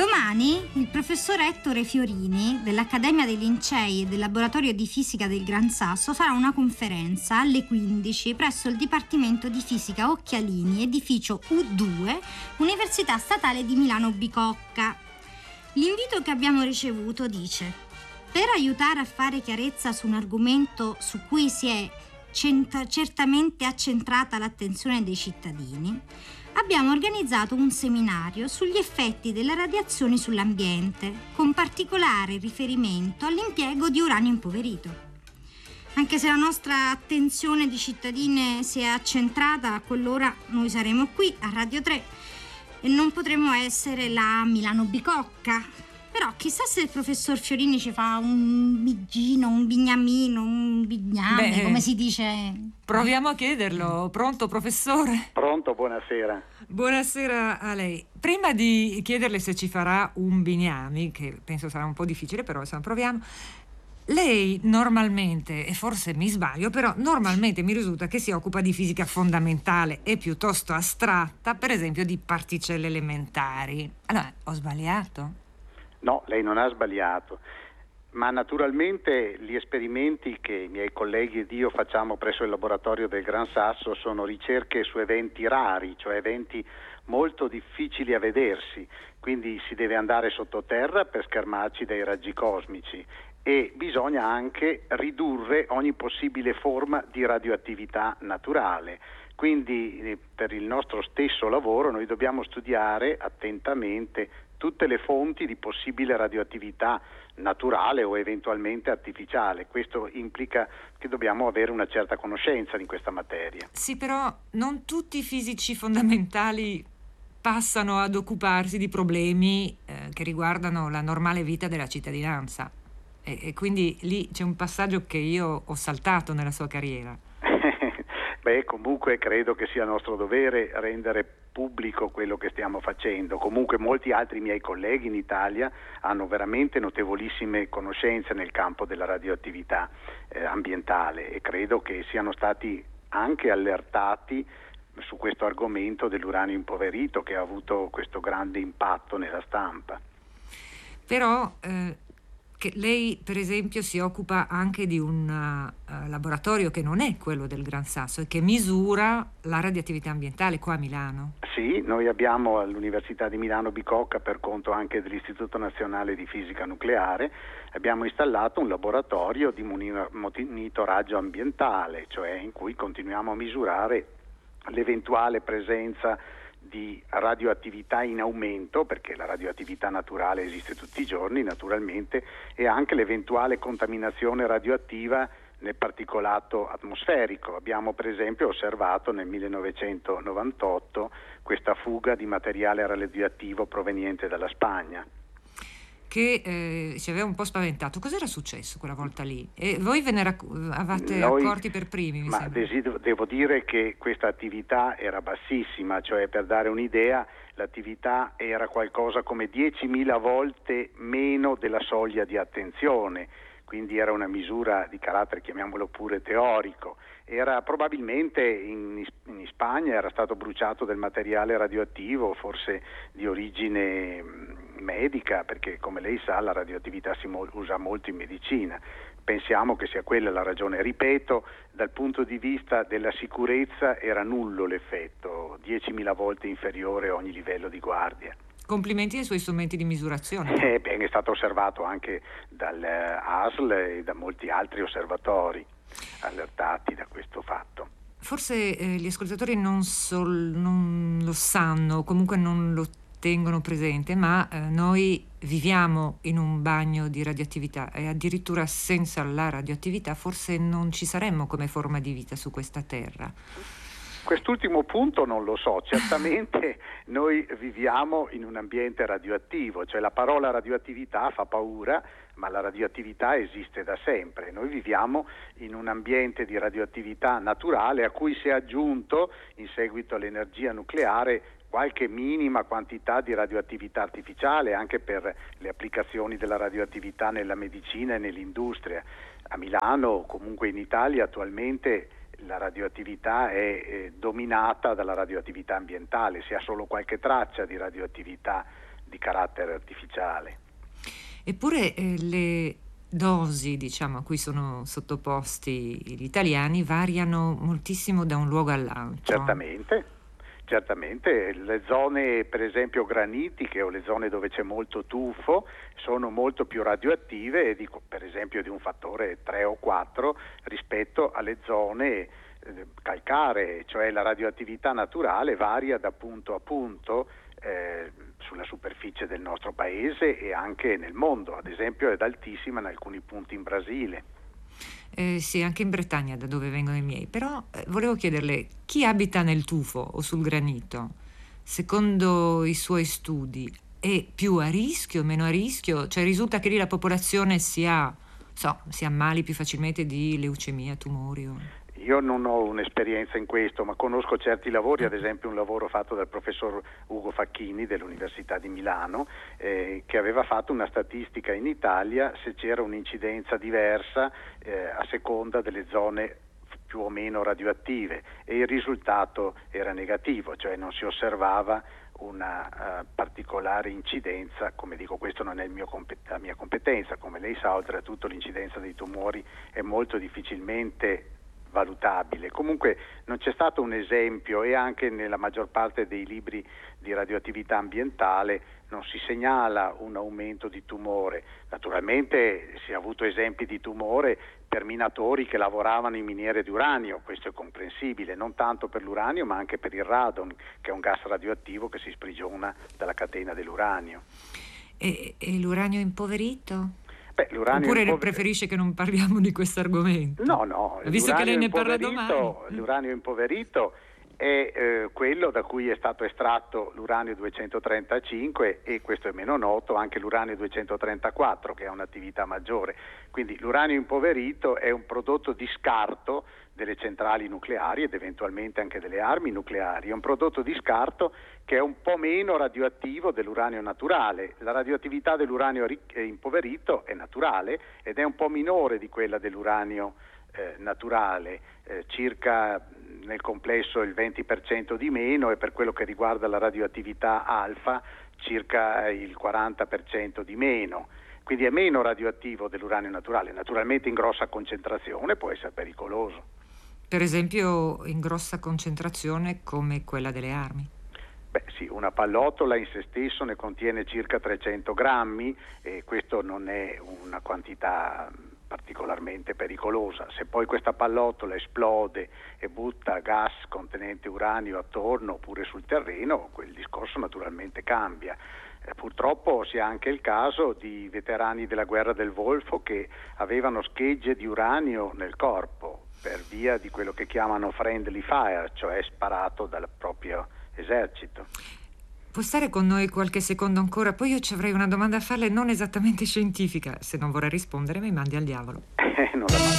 Domani il professor Ettore Fiorini dell'Accademia dei Lincei e del Laboratorio di Fisica del Gran Sasso farà una conferenza alle 15 presso il Dipartimento di Fisica Occhialini, edificio U2, Università Statale di Milano Bicocca. L'invito che abbiamo ricevuto dice: per aiutare a fare chiarezza su un argomento su cui si è certamente accentrata l'attenzione dei cittadini, abbiamo organizzato un seminario sugli effetti della radiazione sull'ambiente, con particolare riferimento all'impiego di uranio impoverito. Anche se la nostra attenzione di cittadine si è accentrata, a quell'ora noi saremo qui a Radio 3 e non potremo essere la Milano Bicocca. Però chissà se il professor Fiorini ci fa un bigino, un bignamino, un bigname, come si dice? Proviamo a chiederlo. Pronto, professore? Pronto, buonasera. Buonasera a lei. Prima di chiederle se ci farà un bignami, che penso sarà un po' difficile, però insomma proviamo. Lei normalmente, e forse mi sbaglio, però normalmente mi risulta che si occupa di fisica fondamentale e piuttosto astratta, per esempio di particelle elementari. Allora, ho sbagliato? No, lei non ha sbagliato, ma naturalmente gli esperimenti che i miei colleghi ed io facciamo presso il laboratorio del Gran Sasso sono ricerche su eventi rari, cioè eventi molto difficili a vedersi, quindi si deve andare sottoterra per schermarci dai raggi cosmici e bisogna anche ridurre ogni possibile forma di radioattività naturale. Quindi per il nostro stesso lavoro noi dobbiamo studiare attentamente tutte le fonti di possibile radioattività naturale o eventualmente artificiale. Questo implica che dobbiamo avere una certa conoscenza di questa materia. Sì, però non tutti i fisici fondamentali passano ad occuparsi di problemi che riguardano la normale vita della cittadinanza. E quindi lì c'è un passaggio che io ho saltato nella sua carriera. Comunque credo che sia nostro dovere rendere pubblico quello che stiamo facendo. Comunque molti altri miei colleghi in Italia hanno veramente notevolissime conoscenze nel campo della radioattività ambientale e credo che siano stati anche allertati su questo argomento dell'uranio impoverito che ha avuto questo grande impatto nella stampa. Però che lei per esempio si occupa anche di un laboratorio che non è quello del Gran Sasso e che misura la radioattività ambientale qua a Milano. Sì, noi abbiamo all'Università di Milano Bicocca, per conto anche dell'Istituto Nazionale di Fisica Nucleare, abbiamo installato un laboratorio di monitoraggio ambientale, cioè in cui continuiamo a misurare l'eventuale presenza di radioattività in aumento, perché la radioattività naturale esiste tutti i giorni naturalmente, e anche l'eventuale contaminazione radioattiva nel particolato atmosferico. Abbiamo per esempio osservato nel 1998 questa fuga di materiale radioattivo proveniente dalla Spagna, che ci aveva un po' spaventato. Cos'era successo quella volta lì? E voi ve ne avete accorti per primi, mi sembra. Devo dire che questa attività era bassissima, cioè per dare un'idea l'attività era qualcosa come 10.000 volte meno della soglia di attenzione, quindi era una misura di carattere, chiamiamolo pure teorico. Era probabilmente in Spagna era stato bruciato del materiale radioattivo, forse di origine medica, perché come lei sa la radioattività si usa molto in medicina. Pensiamo che sia quella la ragione. Ripeto, dal punto di vista della sicurezza era nullo l'effetto, 10.000 volte inferiore a ogni livello di guardia. Complimenti ai suoi strumenti di misurazione. È stato osservato anche dal ASL e da molti altri osservatori allertati da questo fatto. Forse gli ascoltatori non lo sanno, comunque non lo tengono presente, ma noi viviamo in un bagno di radioattività e addirittura senza la radioattività forse non ci saremmo come forma di vita su questa terra. Quest'ultimo punto non lo so, certamente noi viviamo in un ambiente radioattivo, cioè la parola radioattività fa paura, ma la radioattività esiste da sempre. Noi viviamo in un ambiente di radioattività naturale a cui si è aggiunto, in seguito all'energia nucleare, qualche minima quantità di radioattività artificiale anche per le applicazioni della radioattività nella medicina e nell'industria. A Milano, comunque in Italia, attualmente la radioattività è dominata dalla radioattività ambientale, si ha solo qualche traccia di radioattività di carattere artificiale. Eppure le dosi, diciamo, a cui sono sottoposti gli italiani variano moltissimo da un luogo all'altro. Certamente, le zone per esempio granitiche o le zone dove c'è molto tufo sono molto più radioattive, per esempio di un fattore 3 o 4 rispetto alle zone calcaree, cioè la radioattività naturale varia da punto a punto sulla superficie del nostro paese e anche nel mondo, ad esempio è altissima in alcuni punti in Brasile. Sì, anche in Bretagna, da dove vengono i miei. Però volevo chiederle, chi abita nel tufo o sul granito, secondo i suoi studi, è più a rischio, meno a rischio? Cioè risulta che lì la popolazione si ammali più facilmente di leucemia, tumori? Io non ho un'esperienza in questo, ma conosco certi lavori, ad esempio un lavoro fatto dal professor Ugo Facchini dell'Università di Milano, che aveva fatto una statistica in Italia se c'era un'incidenza diversa a seconda delle zone più o meno radioattive, e il risultato era negativo, cioè non si osservava una particolare incidenza. Come dico, questo non è la mia competenza, come lei sa, oltretutto l'incidenza dei tumori è molto difficilmente valutabile. Comunque non c'è stato un esempio, e anche nella maggior parte dei libri di radioattività ambientale non si segnala un aumento di tumore. Naturalmente si è avuto esempi di tumore per minatori che lavoravano in miniere di uranio, questo è comprensibile, non tanto per l'uranio ma anche per il radon, che è un gas radioattivo che si sprigiona dalla catena dell'uranio. E l'uranio impoverito? Oppure preferisce che non parliamo di questo argomento? No, visto che lei ne parla domani. L'uranio impoverito è quello da cui è stato estratto l'uranio 235, e questo è meno noto, anche l'uranio 234, che ha un'attività maggiore. Quindi l'uranio impoverito è un prodotto di scarto delle centrali nucleari ed eventualmente anche delle armi nucleari, è un prodotto di scarto che è un po' meno radioattivo dell'uranio naturale. La radioattività dell'uranio impoverito è naturale ed è un po' minore di quella dell'uranio naturale, circa nel complesso il 20% di meno, e per quello che riguarda la radioattività alfa circa il 40% di meno. Quindi è meno radioattivo dell'uranio naturale, naturalmente in grossa concentrazione può essere pericoloso. Per esempio in grossa concentrazione come quella delle armi? Sì, una pallottola in se stesso ne contiene circa 300 grammi e questo non è una quantità particolarmente pericolosa. Se poi questa pallottola esplode e butta gas contenente uranio attorno oppure sul terreno, quel discorso naturalmente cambia. Purtroppo si ha anche il caso di veterani della guerra del Golfo che avevano schegge di uranio nel corpo per via di quello che chiamano friendly fire, cioè sparato dal proprio esercito. Può stare con noi qualche secondo ancora? Poi io ci avrei una domanda a farle non esattamente scientifica. Se non vorrà rispondere mi mandi al diavolo. Non la